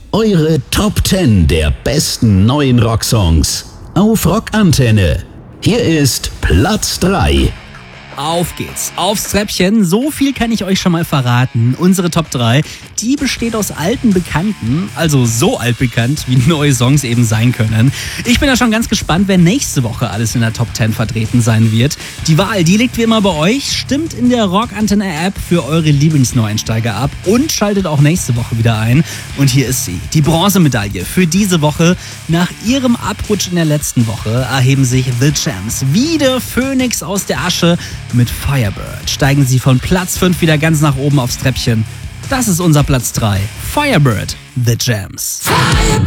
Eure Top 10 der besten neuen Rocksongs auf Rockantenne. Hier ist Platz 3. Auf geht's, aufs Treppchen. So viel kann ich euch schon mal verraten. Unsere Top 3, die besteht aus alten Bekannten, also so altbekannt, wie neue Songs eben sein können. Ich bin da schon ganz gespannt, wer nächste Woche alles in der Top 10 vertreten sein wird. Die Wahl, die liegt wie immer bei euch. Stimmt in der Rockantenne-App für eure Lieblingsneueinsteiger ab und schaltet auch nächste Woche wieder ein. Und hier ist sie, die Bronzemedaille für diese Woche. Nach ihrem Abrutsch in der letzten Woche erheben sich The Champs wie der Phönix aus der Asche. Mit Firebird steigen sie von Platz 5 wieder ganz nach oben aufs Treppchen. Das ist unser Platz 3. Firebird, The Champs. Firebird.